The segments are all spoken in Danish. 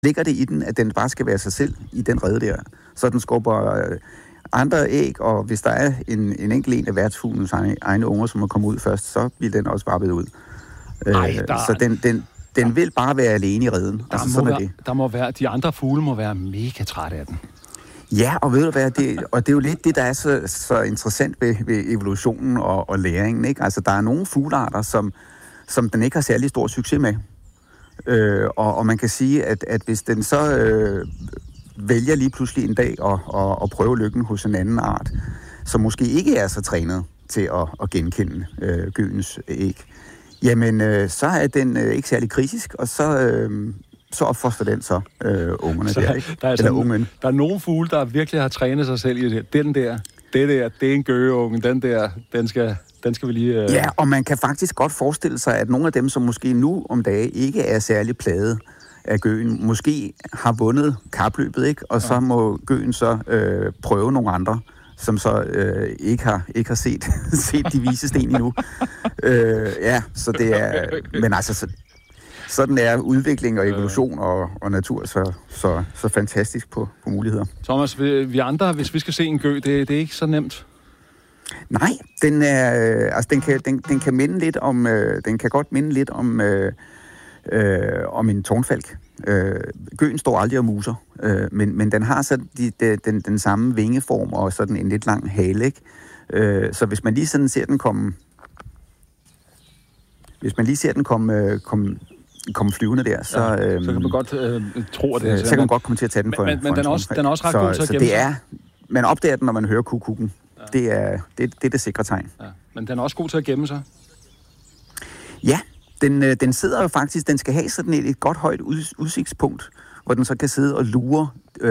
ligger det i den, at den bare skal være sig selv i den rede der. Så den skubber andre æg, og hvis der er en enkelt en af værtsfuglens egne unger, som må komme ud først, så bliver den også vappet ud. Så den vil bare være alene i reden. Der må være, de andre fugle må være mega trætte af den. Ja, og ved du hvad, det er jo lidt det, der er så interessant ved evolutionen og læringen, ikke? Altså, der er nogle fuglearter, som den ikke har særlig stor succes med. Og man kan sige, at hvis den så vælger lige pludselig en dag at prøve lykken hos en anden art, som måske ikke er så trænet til at genkende gøgens æg, jamen så er den ikke særlig kritisk, og så opfoster den så ungerne så, der, ikke? Der er nogle fugle, der virkelig har trænet sig selv i det. Det er en gøgeunge, den skal vi lige... Ja, og man kan faktisk godt forestille sig, at nogle af dem, som måske nu om dage ikke er særlig plaget af gøgen, måske har vundet kapløbet, ikke? Og så må gøgen så prøve nogle andre, som så ikke har set de vise sten endnu. Så det er... Men altså... Sådan er udvikling og evolution og natur så fantastisk på muligheder. Thomas, vi andre, hvis vi skal se en gø, det er ikke så nemt. Nej, den kan minde lidt om, den kan godt minde lidt om en tårnfalk. Gøen står aldrig og muser, men den har så den samme vingeform og sådan en lidt lang hale, ikke? Så hvis man lige sådan ser den komme flyvende der, så kan man godt tro, at det er så kan man godt komme til at tage den for men den er også ret god til at gemme sig. Man opdager den, når man hører kukukken. Ja. Det er det sikre tegn. Ja. Men den er også god til at gemme sig. Ja, den sidder jo faktisk, den skal have sådan et godt højt udsigtspunkt, hvor den så kan sidde og lure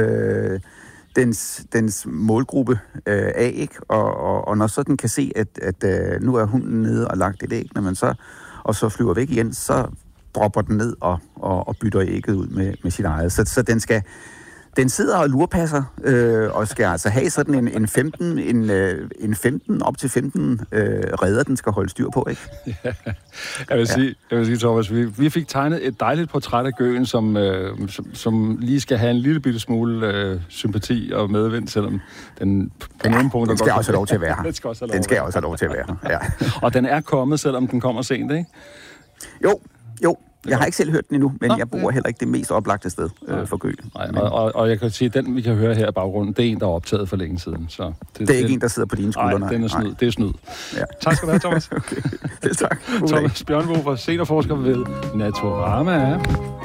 dens målgruppe af, ikke? Og når så den kan se, at nu er hunden nede og lagt et æg, når man så flyver væk igen, så dropper den ned og bytter ægget ud med sit eget. Så den sidder og lurepasser, og skal altså have sådan en 15 op til 15 reder, den skal holde styr på, ikke? Ja. Jeg vil sige, Thomas, vi fik tegnet et dejligt portræt af gøen, som lige skal have en lille bitte smule sympati og medvind, selvom den på nogle punkter... Den skal også have lov til at være her. Den skal også have lov til at være her, ja. Og den er kommet, selvom den kommer sent, ikke? Jo. Jeg har ikke selv hørt den endnu, men jeg bruger heller ikke det mest oplagte sted for gø. Og jeg kan sige, at den, vi kan høre her i baggrunden, det er en, der er optaget for længe siden. Så det er ikke en, der sidder på dine skuldre. Nej, det er snyd. Ja. Tak skal du have, Thomas. Okay. Tak. Thomas Bjørnbo, seniorforsker ved Naturama.